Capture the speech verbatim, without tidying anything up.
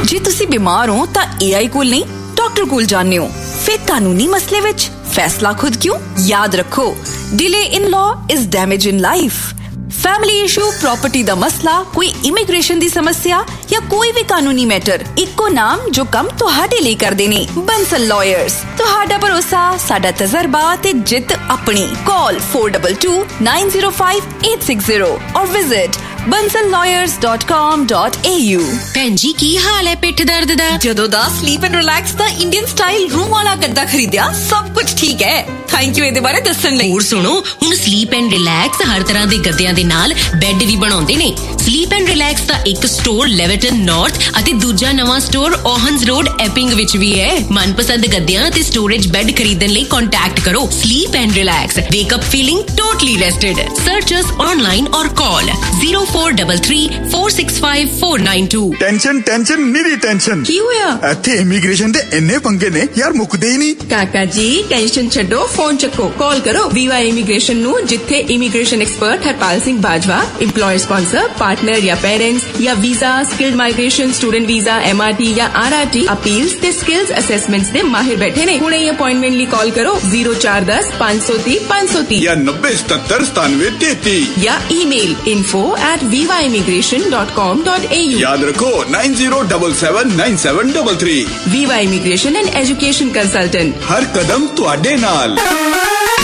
जे तुसी बीमार हो तां ए आई कोल नहीं डॉक्टर कोल जाने हो। फिर कानूनी मसले विच फैसला खुद क्यों? याद रखो, delay in law is damage in life. Family issue, property दा मसला, कोई इमिग्रेशन दी समस्या या कोई भी कानूनी मैटर, इक्को नाम जो कम तुहाडे लिए कर देने। बंसल लॉयर्स, तुहाडा भरोसा, साडा तजर्बा ते जित अपनी। Call four to to nine zero five eight six zero और visit Bansal lawyers dot com dot A you. भैन जी की हाल है पिठ दर्द दा? जदों दा स्लीप एंड रिलैक्स दा इंडियन स्टाइल रूम वाला गद्दा खरीदिया सब कुछ ठीक है। थैंक यू इहदे बारे दस्सण लई। और सुनो, हुण स्लीप एंड रिलैक्स हर तरह दे गद्दियां दे नाल बैड भी बनाउंदे ने। स्लीप एंड रिलैक्स दा एक स्टोर लेविटन नॉर्थ अते दूजा नवां स्टोर ओहंस रोड एपिंग विच भी है। मनपसंद गद्दियां ते स्टोरेज बेड खरीदण लई कांटेक्ट करो। Sleep and relax, wake up feeling totally rested. Search us online और call zero four double three four six five four nine to. Tension tension मेरी tension की होया? इत्थे इमिग्रेशन दे इन्ने पंगे ने यार, मुकदे ही नहीं। काका जी टेंशन छड्डो, फोन चक्को, कॉल करो वीवा इमिग्रेशन नु, जिथे immigration expert Harpal Singh Bajwa, employer sponsor, partner या पेरेंट्स या visa, skilled migration, student visa, M R T या आर आर टी अपील्स ते स्किल्स असेसमेंट्स दे माहिर बैठे ने। हुणे अपॉइंटमेंट ली कॉल करो जीरो चार दस पांच सौ ती पांच सौ ती या नब्बे सतर सतानवे तेती या email info at Viva immigration dot com dot A you. याद रखो nine zero double seven nine seven double three. Viva immigration and education consultant, हर कदम तुहाडे नाल।